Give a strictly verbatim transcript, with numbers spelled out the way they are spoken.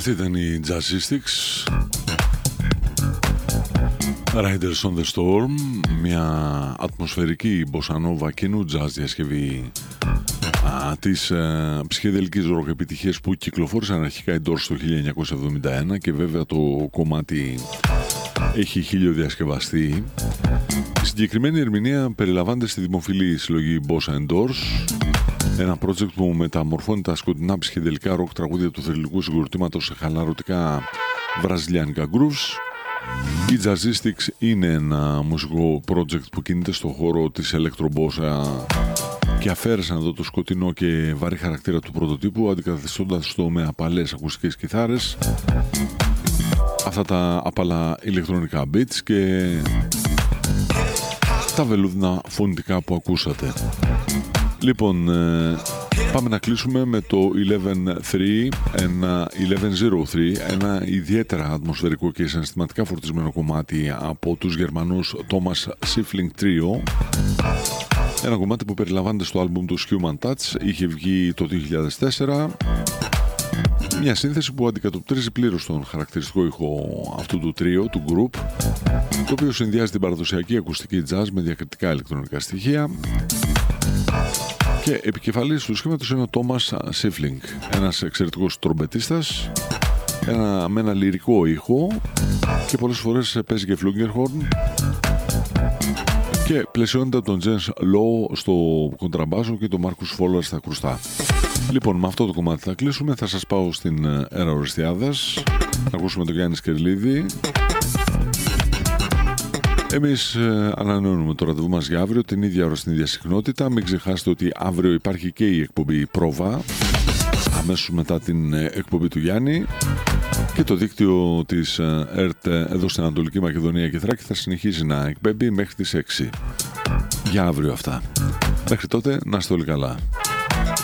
Αυτή ήταν η Jazzistics, Riders on the Storm, μια ατμοσφαιρική μποσανόβα κοινού jazz διασκευή α, της α, ψυχεδελικής ροκ επιτυχίας που κυκλοφόρησαν αρχικά οι Doors το χίλια εννιακόσια εβδομήντα ένα και βέβαια το κομμάτι έχει χιλιοδιασκευαστεί. Η συγκεκριμένη ερμηνεία περιλαμβάνεται στη δημοφιλή συλλογή Bossa and Doors, ένα project που μεταμορφώνει τα σκοτεινά ψυχεδελικά ροκ τραγούδια του θρυλικού συγκροτήματος σε χαλαρωτικά βραζιλιάνικα grooves. Η Jazzistics είναι ένα μουσικό project που κινείται στον χώρο της electro-bossa και αφαίρεσαν εδώ το σκοτεινό και βαρύ χαρακτήρα του πρωτοτύπου, αντικαθιστώντας το με απαλές ακουστικές κιθάρες, αυτά τα απαλά ηλεκτρονικά beats και τα βελούδινα φωνητικά που ακούσατε. Λοιπόν, πάμε να κλείσουμε με το eleven three, ένα eleven oh three, ένα ιδιαίτερα ατμοσφαιρικό και συναισθηματικά φορτισμένο κομμάτι από τους Γερμανούς Thomas Schiffling Trio. Ένα κομμάτι που περιλαμβάνεται στο άλμπουμ του Human Touch, είχε βγει το δύο χιλιάδες τέσσερα. Μια σύνθεση που αντικατοπτρίζει πλήρως τον χαρακτηριστικό ήχο αυτού του τρίο, του group, το οποίο συνδυάζει την παραδοσιακή ακουστική jazz με διακριτικά ηλεκτρονικά στοιχεία. Και επικεφαλής του σχήματος είναι ο Thomas Schiffling, ένας εξαιρετικός τρομπετίστας, ένα, με ένα λυρικό ήχο και πολλές φορές παίζει και flugelhorn και πλαισιώνεται από τον Jens Lowe στο κοντραμπάσο και τον Marcus Fowler στα κρουστά. Λοιπόν, με αυτό το κομμάτι θα κλείσουμε. Θα σας πάω στην Έρα Ορεστιάδας να ακούσουμε τον Γιάννη Σκερλίδη. Εμείς ε, ανανεώνουμε το ραντεβού μας για αύριο, την ίδια ώρα στην ίδια συχνότητα. Μην ξεχάσετε ότι αύριο υπάρχει και η εκπομπή Πρόβα, αμέσως μετά την ε, εκπομπή του Γιάννη, και το δίκτυο της ε, ΕΡΤ εδώ στην Ανατολική Μακεδονία και Θράκη θα συνεχίζει να εκπέμπει μέχρι τις έξι. Για αύριο αυτά. Μέχρι τότε να είστε όλοι καλά.